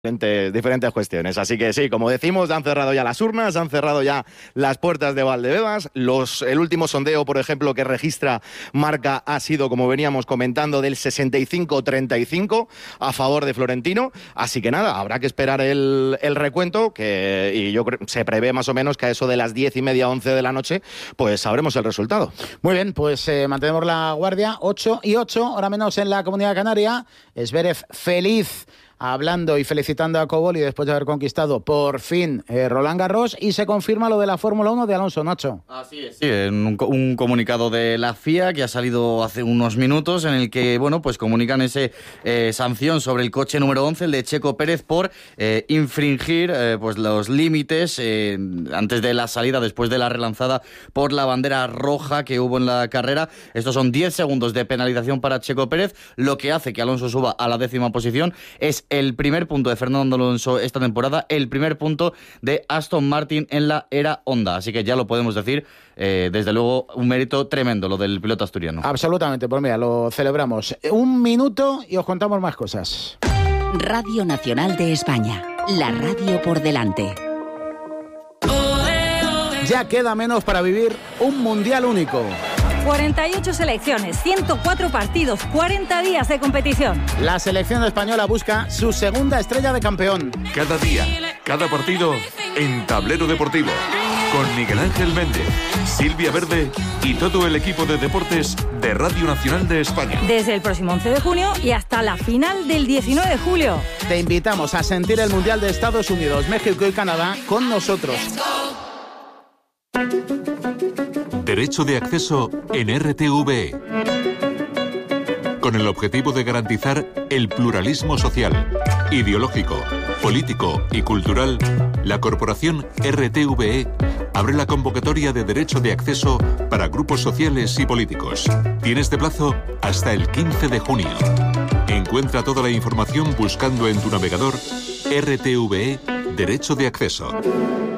diferentes cuestiones. Así que sí, como decimos, han cerrado ya las urnas, han cerrado ya las puertas de Valdebebas. El último sondeo, por ejemplo, que registra Marca ha sido, como veníamos comentando, del 65-35 a favor de Florentino. Así que nada, habrá que esperar el recuento, y yo creo se prevé más o menos que a eso de las 10:30, 11 de la noche, pues sabremos el resultado. Muy bien, pues mantenemos la guardia. 8:08, hora menos en la Comunidad Canaria. Zverev feliz, hablando y felicitando a Kobol, y después de haber conquistado por fin Roland Garros, y se confirma lo de la Fórmula 1 de Alonso, Nacho. Así es. Sí, un comunicado de la FIA que ha salido hace unos minutos, en el que, bueno, pues comunican ese sanción sobre el coche número 11, el de Checo Pérez, por infringir pues los límites antes de la salida, después de la relanzada por la bandera roja que hubo en la carrera. Estos son 10 segundos de penalización para Checo Pérez, lo que hace que Alonso suba a la 10ª posición. Es el primer punto de Fernando Alonso esta temporada, el primer punto de Aston Martin en la era Honda. Así que ya lo podemos decir, desde luego un mérito tremendo lo del piloto asturiano. Absolutamente, pues mira, lo celebramos. Un minuto y os contamos más cosas. Radio Nacional de España, la radio por delante. Ya queda menos para vivir un mundial único. 48 selecciones, 104 partidos, 40 días de competición. La selección española busca su segunda estrella de campeón. Cada día, cada partido en Tablero Deportivo. Con Miguel Ángel Méndez, Silvia Verde y todo el equipo de deportes de Radio Nacional de España. Desde el próximo 11 de junio y hasta la final del 19 de julio. Te invitamos a sentir el Mundial de Estados Unidos, México y Canadá con nosotros. Derecho de acceso en RTVE. Con el objetivo de garantizar el pluralismo social, ideológico, político y cultural, la corporación RTVE abre la convocatoria de derecho de acceso para grupos sociales y políticos. Tienes de plazo hasta el 15 de junio. Encuentra toda la información buscando en tu navegador RTVE Derecho de Acceso.